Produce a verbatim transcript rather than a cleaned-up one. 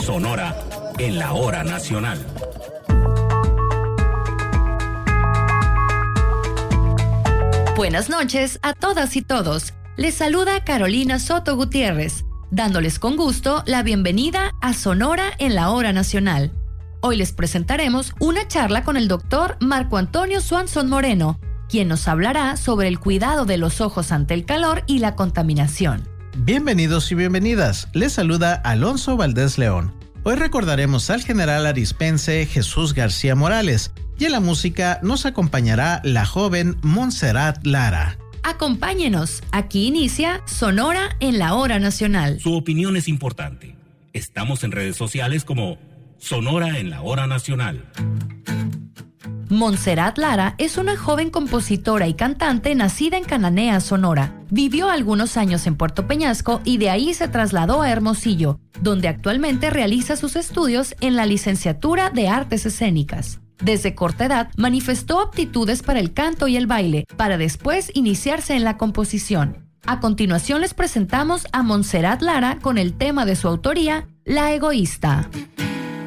Sonora en la hora nacional. Buenas noches a todas y todos. Les saluda Carolina Soto Gutiérrez, dándoles con gusto la bienvenida a Sonora en la hora nacional. Hoy les presentaremos una charla con el doctor Marco Antonio Swanson Moreno, quien nos hablará sobre el cuidado de los ojos ante el calor y la contaminación. Bienvenidos y bienvenidas. Les saluda Alonso Valdés León. Hoy recordaremos al general arispense Jesús García Morales y en la música nos acompañará la joven Montserrat Lara. Acompáñenos, aquí inicia Sonora en la hora nacional. Su opinión es importante. Estamos en redes sociales como Sonora en la hora nacional. Montserrat Lara es una joven compositora y cantante nacida en Cananea, Sonora. Vivió algunos años en Puerto Peñasco y de ahí se trasladó a Hermosillo, donde actualmente realiza sus estudios en la licenciatura de Artes Escénicas. Desde corta edad manifestó aptitudes para el canto y el baile, para después iniciarse en la composición. A continuación les presentamos a Montserrat Lara con el tema de su autoría, La Egoísta.